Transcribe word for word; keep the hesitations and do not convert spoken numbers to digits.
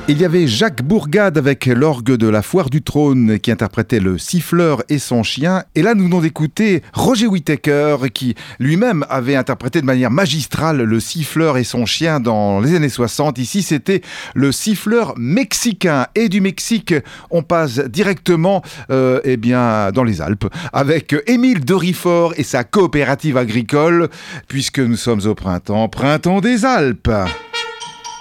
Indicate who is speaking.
Speaker 1: Il y avait Jacques Bourgade avec l'orgue de la Foire du Trône qui interprétait le siffleur et son chien. Et là, nous venons d'écouter Roger Whittaker qui lui-même avait interprété de manière magistrale le siffleur et son chien dans les années soixante. Ici, c'était le siffleur mexicain. Et du Mexique, on passe directement euh, eh bien, dans les Alpes avec Émile Dorifort et sa coopérative agricole puisque nous sommes au printemps, printemps des Alpes.